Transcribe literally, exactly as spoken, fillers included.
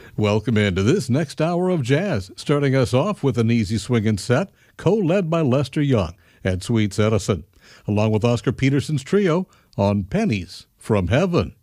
Welcome into this next hour of jazz, starting us off with an easy swinging set, co-led by Lester Young and Sweet Edison, along with Oscar Peterson's trio on Pennies from Heaven.